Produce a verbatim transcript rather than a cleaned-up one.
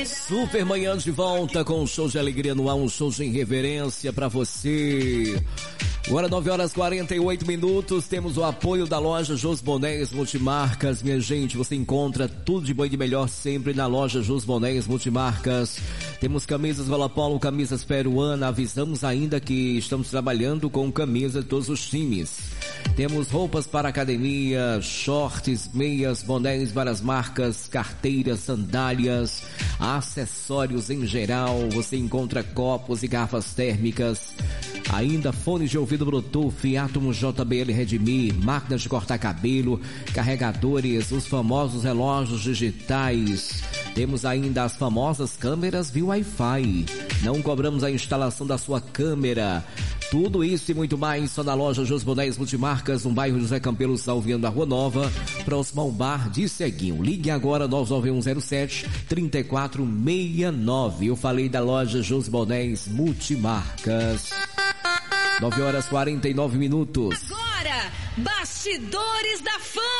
Super Manhã de volta com um show de alegria no ar, um show de irreverência pra você. Agora nove horas e quarenta e oito minutos, temos o apoio da loja Jus Bonés Multimarcas. Minha gente, você encontra tudo de bom e de melhor sempre na loja Jus Bonés Multimarcas. Temos camisas Valapolo, camisas peruana. Avisamos ainda que estamos trabalhando com camisas de todos os times. Temos roupas para academia, shorts, meias, bonés, várias marcas, carteiras, sandálias, acessórios em geral. Você encontra copos e garrafas térmicas, ainda fones de ouvido Bluetooth, Atom J B L Redmi, máquinas de cortar cabelo, carregadores, os famosos relógios digitais. Temos ainda as famosas câmeras via Wi-Fi. Não cobramos a instalação da sua câmera. Tudo isso e muito mais só na loja Jus Bonés Multimarcas, no bairro José Campelo, Salviano da Rua Nova, próximo ao bar de Ceguinho. Ligue agora nove nove um zero sete, três quatro seis nove. Eu falei da loja Jus Bonés Multimarcas. nove horas e quarenta e nove minutos. Agora, Bastidores da Fama.